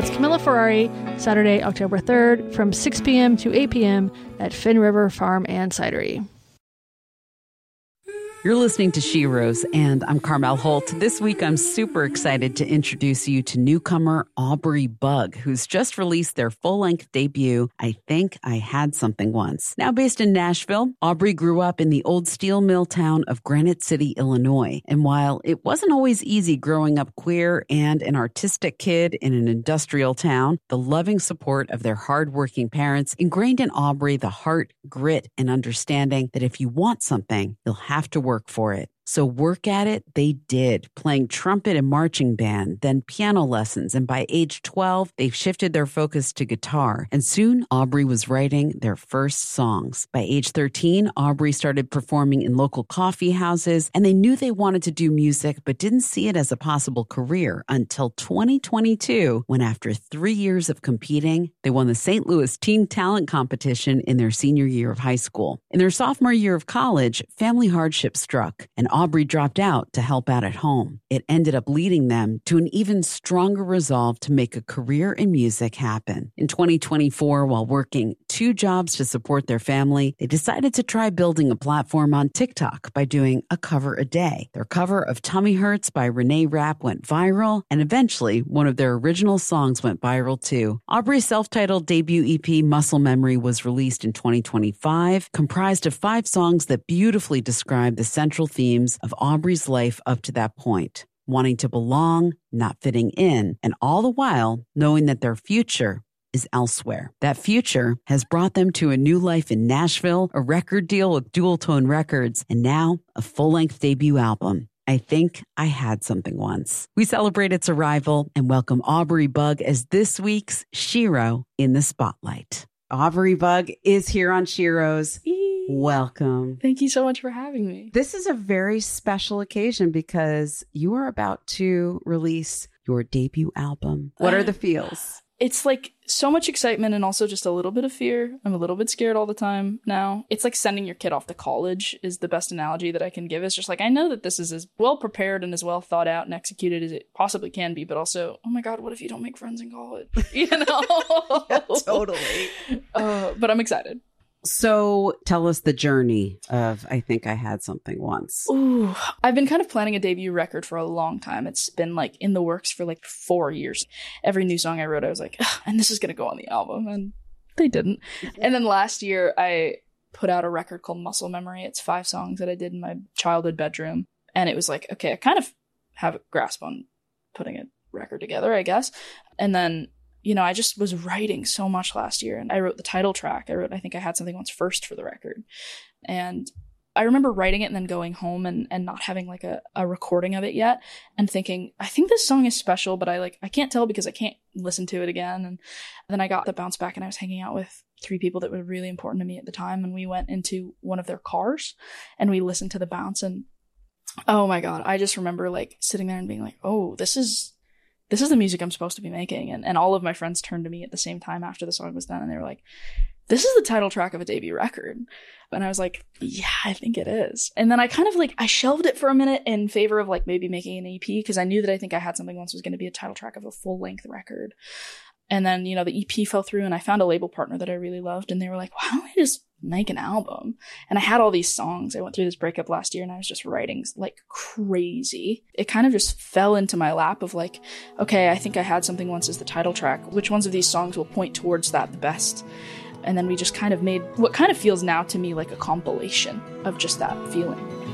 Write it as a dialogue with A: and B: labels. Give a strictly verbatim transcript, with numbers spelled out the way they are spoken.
A: That's Camilla Ferrari, Saturday, October third, from six p.m. to eight p.m. at Finn River Farm and Cidery.
B: You're listening to Sheroes, and I'm Carmel Holt. This week, I'm super excited to introduce you to newcomer Aubrey Bug, who's just released their full-length debut, I Think I Had Something Once. Now based in Nashville, Aubrey grew up in the old steel mill town of Granite City, Illinois. And while it wasn't always easy growing up queer and an artistic kid in an industrial town, the loving support of their hardworking parents ingrained in Aubrey the heart, grit, and understanding that if you want something, you'll have to work work for it. So work at it, they did, playing trumpet and marching band, then piano lessons, and by age twelve, they've shifted their focus to guitar, and soon Aubrey was writing their first songs. By age thirteen, Aubrey started performing in local coffee houses, and they knew they wanted to do music, but didn't see it as a possible career until twenty twenty-two, when after three years of competing, they won the Saint Louis Teen Talent Competition in their senior year of high school. In their sophomore year of college, family hardship struck, and Aubrey dropped out to help out at home. It ended up leading them to an even stronger resolve to make a career in music happen. In twenty twenty-four, while working two jobs to support their family, they decided to try building a platform on TikTok by doing a cover a day. Their cover of Tummy Hurts by Renee Rapp went viral, and eventually one of their original songs went viral too. Aubrey's self-titled debut E P, Muscle Memory, was released in twenty twenty-five, comprised of five songs that beautifully describe the central themes of Aubrey's life up to that point. Wanting to belong, not fitting in, and all the while knowing that their future is elsewhere. That future has brought them to a new life in Nashville, a record deal with Dual Tone Records, and now a full-length debut album. I Think I Had Something Once. We celebrate its arrival and welcome Aubrey Bug as this week's Shero in the Spotlight. Aubrey Bug is here on Sheroes. Welcome.
C: Thank you so much for having me.
B: This is a very special occasion because you are about to release your debut album. What are the feels?
C: It's like so much excitement and also just a little bit of fear. I'm a little bit scared all the time now. It's like sending your kid off to college is the best analogy that I can give. It's just like, I know that this is as well prepared and as well thought out and executed as it possibly can be, but also, oh my God, what if you don't make friends in college? You know?
B: Yeah, totally.
C: Uh, but I'm excited.
B: So tell us the journey of I Think I Had Something Once.
C: Ooh, I've been kind of planning a debut record for a long time. It's been like in the works for like four years. Every new song I wrote, I was like, and this is going to go on the album. And they didn't. And then last year, I put out a record called Muscle Memory. It's five songs that I did in my childhood bedroom. And it was like, okay, I kind of have a grasp on putting a record together, I guess. And then you know, I just was writing so much last year, and I wrote the title track. I wrote, I Think I Had Something Once first for the record. And I remember writing it and then going home and, and not having like a, a recording of it yet and thinking, I think this song is special, but I like, I can't tell because I can't listen to it again. And then I got the bounce back and I was hanging out with three people that were really important to me at the time. And we went into one of their cars and we listened to the bounce, and oh my God, I just remember like sitting there and being like, oh, this is, this is the music I'm supposed to be making. And, and all of my friends turned to me at the same time after the song was done. And they were like, this is the title track of a debut record. And I was like, yeah, I think it is. And then I kind of like, I shelved it for a minute in favor of like maybe making an E P, because I knew that I Think I Had Something Once was going to be a title track of a full length record. And then, you know, the E P fell through and I found a label partner that I really loved. And they were like, why don't we just make an album? And I had all these songs. I went through this breakup last year and I was just writing like crazy. It kind of just fell into my lap of like, okay, I Think I Had Something Once is the title track. Which ones of these songs will point towards that the best? And then we just kind of made what kind of feels now to me like a compilation of just that feeling.